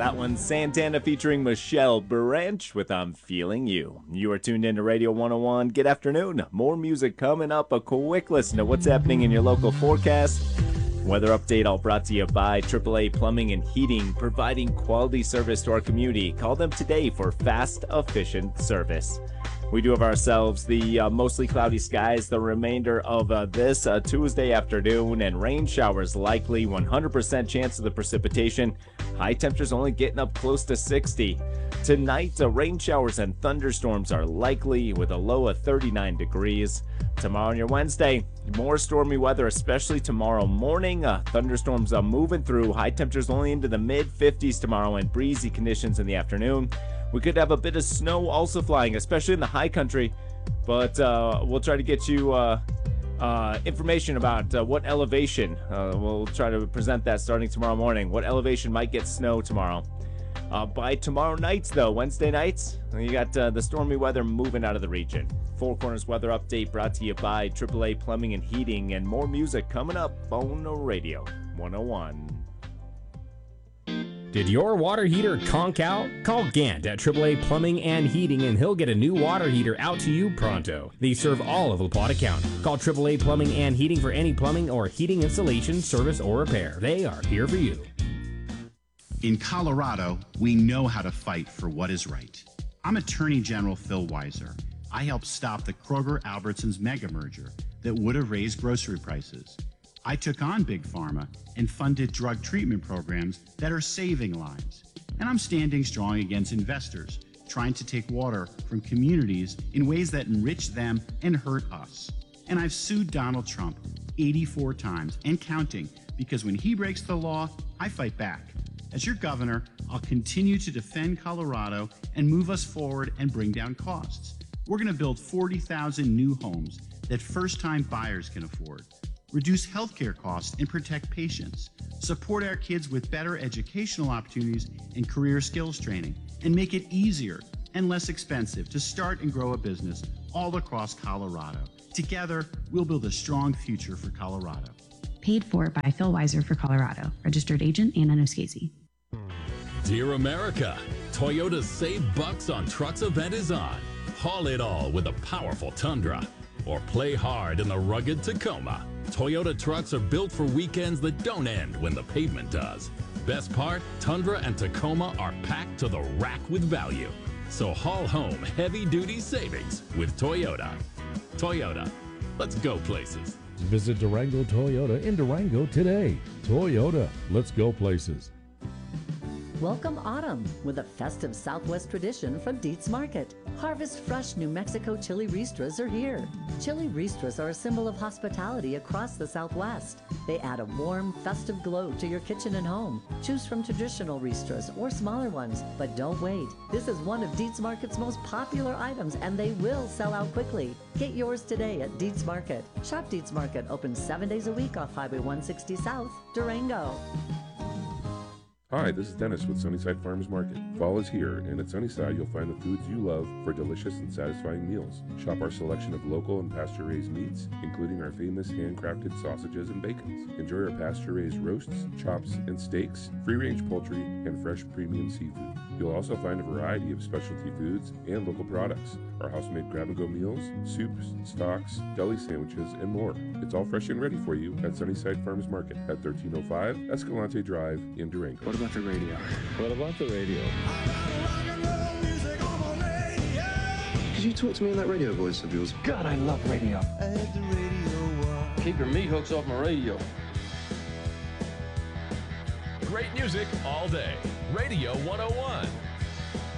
That one's Santana featuring Michelle Branch with I'm Feeling You. You are tuned into Radio 101. Good afternoon. More music coming up. A quick listen to what's happening in your local forecast. Weather update all brought to you by AAA Plumbing and Heating, providing quality service to our community. Call them today for fast, efficient service. We do have ourselves the mostly cloudy skies the remainder of this Tuesday afternoon, and rain showers likely, 100% chance of the precipitation. High temperatures only getting up close to 60. Tonight, rain showers and thunderstorms are likely with a low of 39 degrees. Tomorrow and your Wednesday, more stormy weather, especially tomorrow morning. Thunderstorms are moving through. High temperatures only into the mid-50s tomorrow and breezy conditions in the afternoon. We could have a bit of snow also flying, especially in the high country, but we'll try to get you information about what elevation. We'll try to present that starting tomorrow morning. What elevation might get snow tomorrow. By tomorrow night, though, Wednesday nights, you got the stormy weather moving out of the region. Four Corners weather update brought to you by AAA Plumbing and Heating, and more music coming up on Radio 101. Did your water heater conk out? Call Gant at AAA Plumbing and Heating and he'll get a new water heater out to you pronto. They serve all of La Plata County. Call AAA Plumbing and Heating for any plumbing or heating installation, service, or repair. They are here for you. In Colorado, we know how to fight for what is right. I'm Attorney General Phil Weiser. I helped stop the Kroger-Albertsons mega merger that would have raised grocery prices. I took on Big Pharma and funded drug treatment programs that are saving lives. And I'm standing strong against investors trying to take water from communities in ways that enrich them and hurt us. And I've sued Donald Trump 84 times and counting because when he breaks the law, I fight back. As your governor, I'll continue to defend Colorado and move us forward and bring down costs. We're going to build 40,000 new homes that first-time buyers can afford. Reduce healthcare costs and protect patients, support our kids with better educational opportunities and career skills training, and make it easier and less expensive to start and grow a business all across Colorado. Together, we'll build a strong future for Colorado. Paid for by Phil Weiser for Colorado. Registered agent Anna Noskesi. Dear America, Toyota's Save Bucks on Trucks event is on. Haul it all with a powerful Tundra. Or play hard in the rugged Tacoma. Toyota trucks are built for weekends that don't end when the pavement does. Best part, Tundra and Tacoma are packed to the rack with value. So haul home heavy-duty savings with Toyota. Toyota, let's go places. Visit Durango Toyota in Durango today. Toyota, let's go places. Welcome autumn with a festive Southwest tradition from Dietz Market. Harvest fresh New Mexico chili ristras are here. Chili ristras are a symbol of hospitality across the Southwest. They add a warm, festive glow to your kitchen and home. Choose from traditional ristras or smaller ones, but don't wait. This is one of Dietz Market's most popular items and they will sell out quickly. Get yours today at Dietz Market. Shop Dietz Market, open 7 days a week off Highway 160 South, Durango. Hi, this is Dennis with Sunnyside Farmers Market. Fall is here, and at Sunnyside you'll find the foods you love for delicious and satisfying meals. Shop our selection of local and pasture-raised meats, including our famous handcrafted sausages and bacons. Enjoy our pasture-raised roasts, chops, and steaks, free-range poultry, and fresh premium seafood. You'll also find a variety of specialty foods and local products. Our house-made grab-and-go meals, soups, stocks, deli sandwiches, and more. It's all fresh and ready for you at Sunnyside Farmers Market at 1305 Escalante Drive in Durango. What about the radio? What about the radio? Could you talk to me in that radio voice of yours? God, I love radio. Keep your meat hooks off my radio. Great music all day. Radio 101.